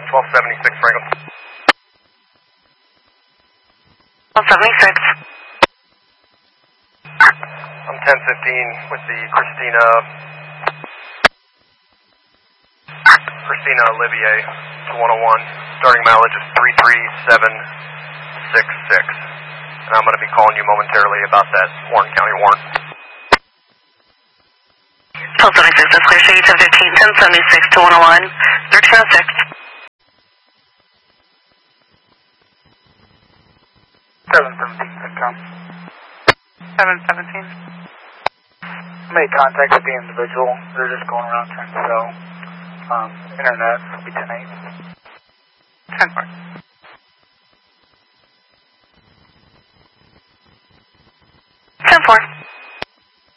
1276 Franklin. 1276. I'm 1015 with the Christina Olivier to 101. Starting mileage of 33766. And I'm going to be calling you momentarily about that Warren County warrant. 1276, that's clear. Shady 1015, 1076 to 101. 1306. 717, Centcom. 717. Made contact with the individual. They're just going around trying to sell internet. It'll be 10-8. 10-4. 10-4.